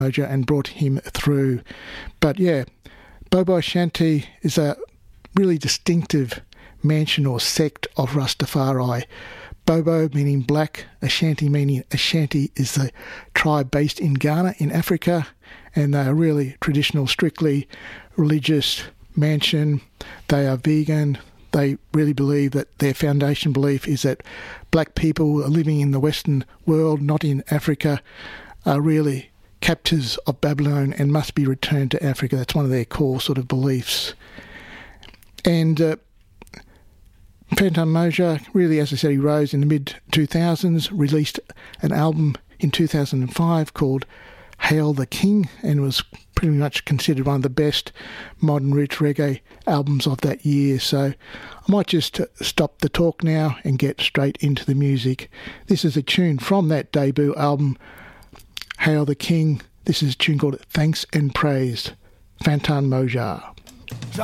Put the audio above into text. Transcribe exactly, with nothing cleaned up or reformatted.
Moja and brought him through. But yeah, Bobo Ashanti is a really distinctive mansion or sect of Rastafari. Bobo meaning black, Ashanti meaning Ashanti is the tribe based in Ghana in Africa, and they are really traditional, strictly religious mansion. They are vegan. They really believe that their foundation belief is that black people living in the Western world, not in Africa, are really captives of Babylon and must be returned to Africa. That's one of their core sort of beliefs. And uh, Fantan Mojah, really, as I said, he rose in the mid two thousands, released an album in two thousand five called Hail the King, and was pretty much considered one of the best modern roots reggae albums of that year. So I might just stop the talk now and get straight into the music. This is a tune from that debut album, Hail the King. This is a tune called Thanks and Praise, Fantan Mojah.